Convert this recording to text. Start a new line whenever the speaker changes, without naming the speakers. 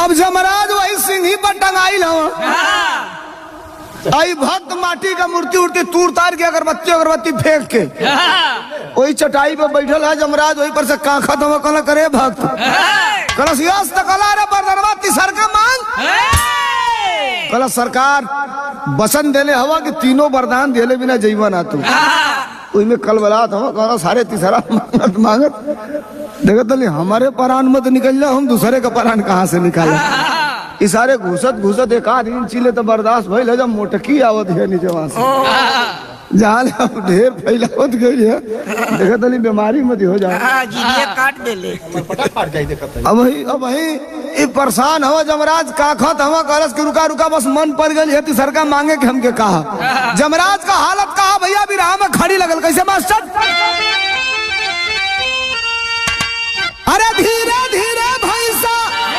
अब जमराज वही सिंही पर टंगाई हवा आई भक्त माटी का मूर्ति उड़ती तूर तार के अगरबत्ती फेंक के वही चटाई पे बैठल है जमराज वही पर से काखा दवा कला करे भक्त कलसियास तकला रे बरदरवा तिसर का मांग कल सरकार बसन देले हवा कि तीनों वरदान देले बिना जीवन आ तू में कल बलात हम कहना सारे तीसरा मांगत मांगत देखत हमारे परान मत निकल जाओ हम दूसरे का परान कहाँ से निकाले इसारे घुसत एक आध इंच चिले तो बर्दाश्त भइल जब मोटकी आवत है नीचे वहां से जहाँ ढेर फैलावत गई है देखत बीमारी मत हो जाए
काट दे
अब वही परेशान हो जमराज काखत हवा करस के रुका बस मन पड़ गई है तीसर का मांगे के हमके कहा जमराज का हालत कहा भैया बिरहा में खड़ी लगल कैसे मास्टर अरे धीरे धीरे